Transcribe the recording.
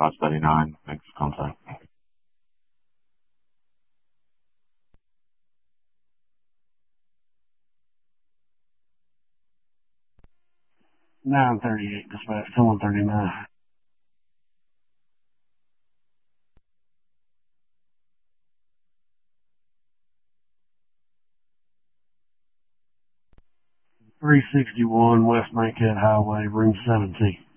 539, makes contact. (938) dispatch to 139. (361) West Bankhead Highway, room 17.